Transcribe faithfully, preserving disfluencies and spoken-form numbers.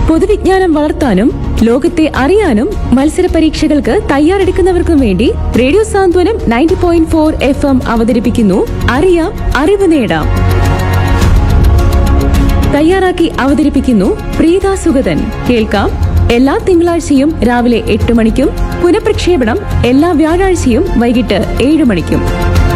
പൊതുവിജ്ഞാനം വളർത്താനും ലോകത്തെ അറിയാനും മത്സര പരീക്ഷകൾക്ക് തയ്യാറെടുക്കുന്നവർക്കും വേണ്ടി റേഡിയോ സാന്ത്വനം ninety point four F M അവതരിപ്പിക്കുന്നു അറിയാം അറിവ് നേടാം. തയ്യാറാക്കി അവതരിപ്പിക്കുന്നു പ്രീത സുഗതൻ. കേൾക്കാം എല്ലാ തിങ്കളാഴ്ചയും രാവിലെ എട്ട് മണിക്കും പുനഃപ്രക്ഷേപണം എല്ലാ വ്യാഴാഴ്ചയും വൈകിട്ട് ഏഴ് മണിക്കും.